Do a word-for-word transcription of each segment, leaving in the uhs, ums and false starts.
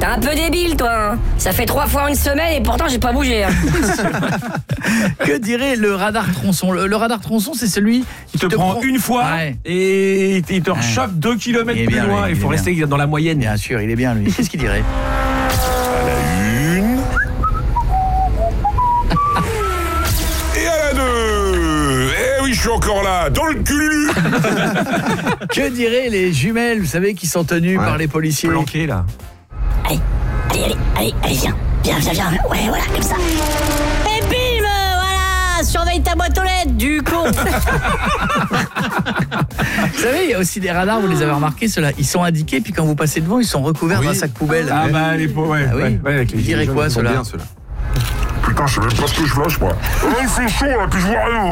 un peu débile, toi. Hein. Ça fait trois fois en une semaine et pourtant j'ai pas bougé. Hein. Que dirait le radar tronçon? Le, le radar tronçon, c'est celui qui te, te prend, prend une fois ouais. et il te rechauffe deux kilomètres plus loin. Il faut rester bien. dans la moyenne. Bien sûr, il est bien, lui. Qu'est-ce qu'il dirait? À la une. Et à la deux. Eh oui, je suis encore là, dans le cul. Que diraient les jumelles, vous savez, qui sont tenues ouais. par les policiers? Planquées, là. Allez, allez, allez, allez, allez, viens. Viens, viens, viens. Ouais, voilà, comme ça. Et bim, voilà. Surveille ta boîte aux lettres, du con. Vous savez, il y a aussi des radars, vous les avez remarqués, ceux-là, ils sont indiqués, puis quand vous passez devant, ils sont recouverts oui. d'un sac poubelle. Ah bah, les pauvres, ouais. Ah oui. ouais, ouais avec les vous direz quoi, ceux-là? Bien, ceux-là. Putain, je sais même pas ce que je flash, moi. Oh, il fait chaud, là, puis je vois rien.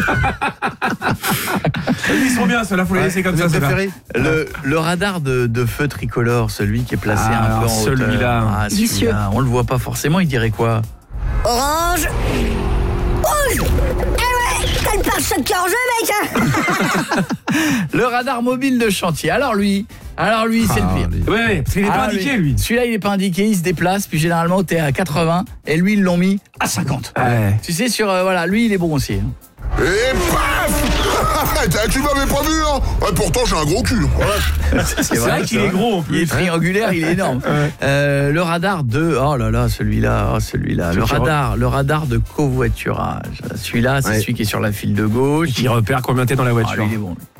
Ils sont bien, ceux-là, faut les laisser comme ça. Le, le radar de, de feu tricolore, celui qui est placé ah, un peu en hauteur. Celui-là. Ah, celui-là. On le voit pas forcément, il dirait quoi? Orange. Rouge. Eh ouais, t'as le pare-choc qui est en jeu, mec. Le radar mobile de chantier. Alors lui... Alors lui, c'est ah, le pire. Oui, ouais, parce qu'il n'est pas indiqué, lui. Celui-là, il n'est pas indiqué, il se déplace, puis généralement, t'es à quatre-vingts, et lui, ils l'ont mis à cinquante. Ouais. Tu sais, sur, euh, voilà, lui, il est bon aussi. Et paf. Tu m'avais pas vu, hein. Ouais, pourtant, j'ai un gros cul. Voilà. C'est, c'est vrai, vrai qu'il est gros, en plus. Il est triangulaire, il est énorme. Ouais. Euh, le radar de... Oh là là, celui-là, oh, celui-là. Le radar, le radar de covoiturage. Celui-là, c'est ouais. celui qui est sur la file de gauche. Qui repère combien t'es dans la voiture. Ah, lui, il est bon.